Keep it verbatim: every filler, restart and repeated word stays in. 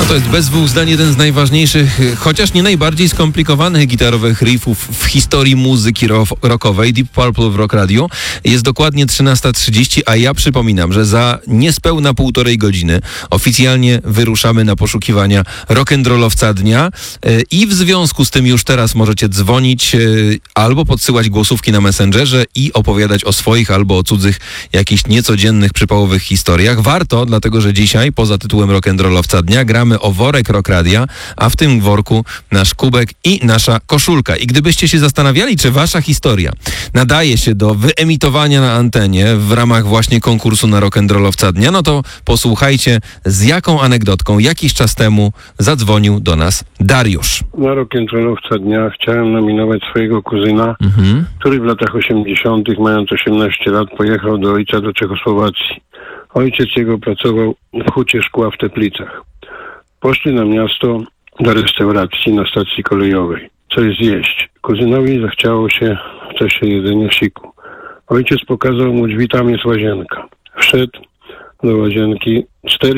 To jest bez dwóch zdań jeden z najważniejszych, chociaż nie najbardziej skomplikowanych gitarowych riffów w historii muzyki rockowej. Deep Purple w Rock Radio. Jest dokładnie trzynasta trzydzieści, a ja przypominam, że za niespełna półtorej godziny oficjalnie wyruszamy na poszukiwania rock'n'rollowca dnia i w związku z tym już teraz możecie dzwonić albo podsyłać głosówki na Messengerze i opowiadać o swoich albo o cudzych jakichś niecodziennych, przypałowych historiach. Warto, dlatego że dzisiaj poza tytułem rock'n'rollowca dnia gramy o worek Rock Radia, a w tym worku nasz kubek i nasza koszulka. I gdybyście się zastanawiali, czy wasza historia nadaje się do wyemitowania na antenie w ramach właśnie konkursu na rock'n'rollowca dnia, no to posłuchajcie, z jaką anegdotką jakiś czas temu zadzwonił do nas Dariusz. Na rock'n'rollowca dnia chciałem nominować swojego kuzyna, mhm. który w latach osiemdziesiątych, mając osiemnaście lat, pojechał do ojca do Czechosłowacji. Ojciec jego pracował w hucie szkła w Teplicach. Poszli na miasto do restauracji na stacji kolejowej. Coś zjeść. Kuzynowi zachciało się w czasie jedzenia siku. Ojciec pokazał mu drzwi, tam jest łazienka. Wszedł do łazienki. Cztery